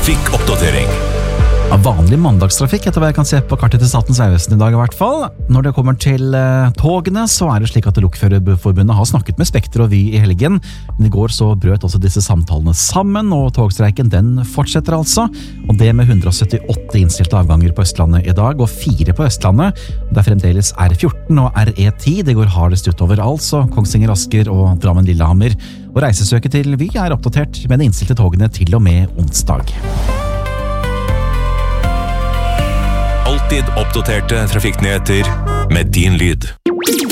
Trafikkoppdatering. Vanlig mandagstrafikk etter hva jeg kan se på kartet til Statens vegvesen i dag i hvert fall. Når det kommer til togene, så det slik at Lokførerforbundet har snakket med Spekter og Vy i helgen. Men i går så brøt også disse samtalene sammen, og togstreiken den fortsetter altså. Og det med 178 innstilte avganger på Østlandet i dag, og 4 på Østlandet. Det fremdeles R14 og RE10. Det går hardest utover altså Kongsvinger, Asker og Drammen Lillehammer. Og reisesøket til Vy oppdatert med de innstilte togene til og med onsdag. Alltid oppdaterte trafikknyheter med din lyd.